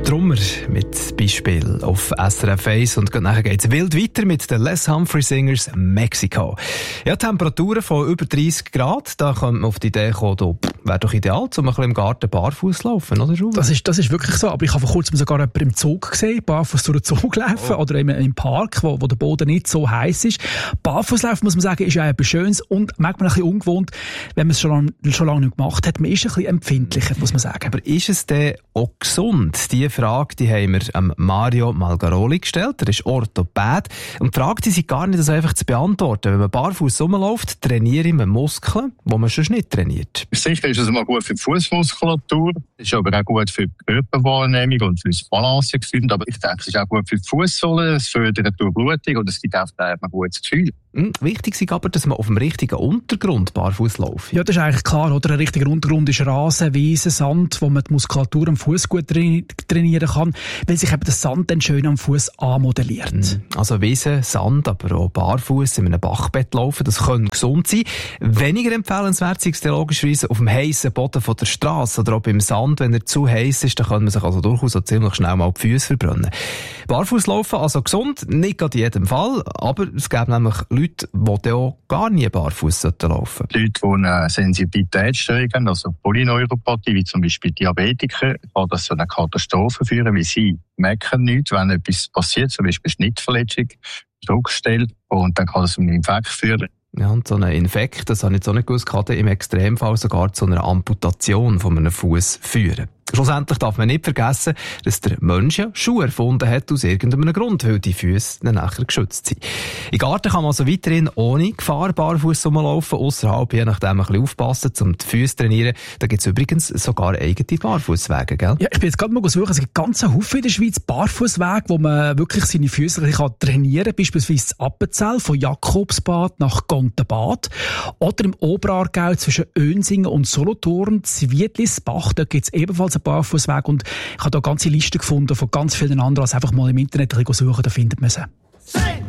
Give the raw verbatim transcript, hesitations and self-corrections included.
Drummer mit Beispiel auf S R F eins und nachher geht es wild weiter mit den Les Humphrey Singers Mexico. Ja, Temperaturen von über dreißig Grad, da kommt man auf die Idee kommen, da wäre doch ideal, um ein bisschen im Garten barfuß zu laufen, oder? Das ist, das ist wirklich so, aber ich habe vor kurzem sogar jemanden im Zug gesehen, barfuß durch den Zug laufen oh. oder im, im Park, wo, wo der Boden nicht so heiß ist. Barfußlaufen, muss man sagen, ist ja etwas Schönes und manchmal ein bisschen ungewohnt, wenn man es schon lange, schon lange nicht gemacht hat. Man ist ein bisschen empfindlicher, muss man sagen. Aber ist es denn auch gesund? Die Frage, die haben wir ähm, Mario Malgaroli gestellt. Er ist Orthopäd. Und die Frage, die sind gar nicht so einfach zu beantworten. Wenn man barfuß rumläuft, trainiere man Muskeln, die man sonst nicht trainiert. Sicher ist es mal gut für die Fußmuskulatur. Es ist aber auch gut für die Körperwahrnehmung und für das Balancegefühl. Aber ich denke, es ist auch gut für die Fußsohle. Es fördert die Durchblutung und es gibt auch ein gutes Gefühl. Mhm. Wichtig ist aber, dass man auf dem richtigen Untergrund barfuß läuft. Ja, das ist eigentlich klar, oder? Ein richtiger Untergrund ist Rasen, Wiesen, Sand, wo man die Muskulatur am Fuß gut trainieren kann, weil sich eben der Sand dann schön am Fuß anmodelliert. Mhm. Also Wiesen, Sand, aber auch barfuß in einem Bachbett laufen, das kann gesund sein. Weniger empfehlenswert ist es logischerweise auf dem heissen Boden von der Straße oder auch beim Sand, wenn er zu heiß ist, dann kann man sich also durchaus auch ziemlich schnell mal die Füße verbrennen. Barfuß laufen, also gesund, nicht in jedem Fall, aber es gibt nämlich Leute, die auch gar nie barfuß laufen sollten. Leute, die eine Sensibilitätsstörung haben, also Polyneuropathie, wie zum Beispiel Diabetiker, kann das zu einer Katastrophe führen, weil sie merken nichts, wenn etwas passiert, zum Beispiel Schnittverletzung, Druckstelle, und dann kann das zu einem Infekt führen. Ja, und so ein Infekt, das habe ich jetzt auch nicht gewusst, kann im Extremfall sogar zu einer Amputation von einem Fuß führen. Schlussendlich darf man nicht vergessen, dass der Mensch ja Schuhe erfunden hat aus irgendeinem Grund, weil die Füße dann nachher geschützt sind. Im Garten kann man also weiterhin ohne Gefahr barfuß rumlaufen, ausserhalb je nachdem ein bisschen aufpassen, um die Füße zu trainieren. Da gibt es übrigens sogar eigene Barfußwege, gell? Ja, ich bin jetzt gerade mal suchen, es gibt ganz Haufen in der Schweiz Barfußwege, wo man wirklich seine Füße trainieren kann, beispielsweise das Appenzell von Jakobsbad nach Gontenbad oder im Oberaargau zwischen Önsingen und Solothurn, Zwietlisbach, da gibt es ebenfalls einen Barfußweg und ich habe da eine ganze Liste gefunden von ganz vielen anderen, als einfach mal im Internet suchen, da findet man sie.